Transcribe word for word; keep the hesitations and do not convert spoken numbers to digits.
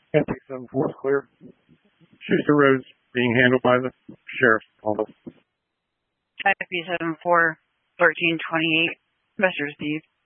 F P seven four is clear. Schuster Road is being handled by the sheriff's office. F P seven four, thirteen twenty-eight, Mister Steve.